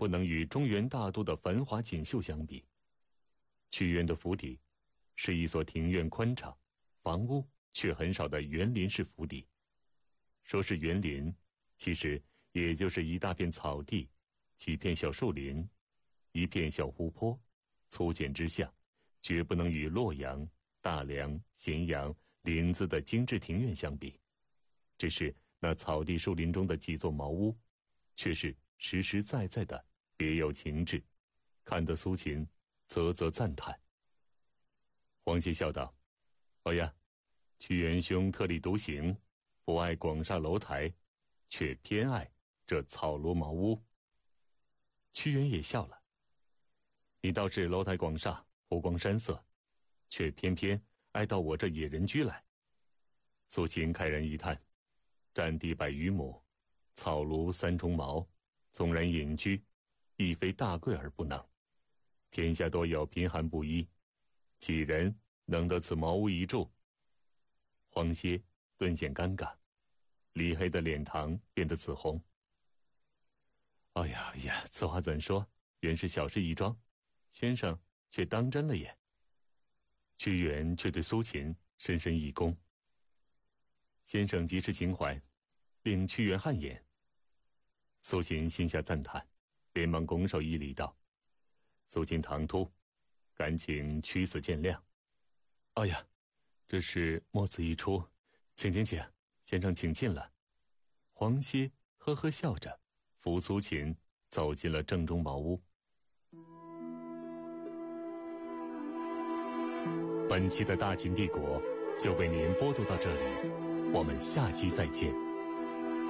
不能与中原大都的繁华锦绣相比。屈原的府邸是一所庭院宽敞、房屋却很少的园林式府邸。说是园林，其实也就是一大片草地，几片小树林，一片小湖泊，粗简之下，绝不能与洛阳、大梁、咸阳、临淄的精致庭院相比。只是那草地树林中的几座茅屋，却是实实在在的别有情致，看得苏秦啧啧赞叹。黄歇笑道：“哦呀，屈原兄特立独行，不爱广厦楼台，却偏爱这草庐茅屋。”屈原也笑了：“你倒是楼台广厦，湖光山色，却偏偏爱到我这野人居来。”苏秦慨然一叹：“占地100余亩，草庐3重茅，纵然隐居，亦非大贵而不能。天下多有贫寒不衣，几人能得此茅屋一住？”黄歇顿显尴尬，李黑的脸庞变得紫红。“哎呀呀，此话怎说？原是小事一桩，先生却当真了也。”屈原却对苏秦深深一躬。先生极是情怀，令屈原汗颜。苏秦心下赞叹，连忙拱手一礼道：“苏秦唐突，敢请屈子见谅。”“哎呀，这是莫此一出，请，先生请进了。”黄歇呵呵笑着，扶苏秦走进了正中茅屋。本期的大秦帝国就为您播读到这里，我们下期再见。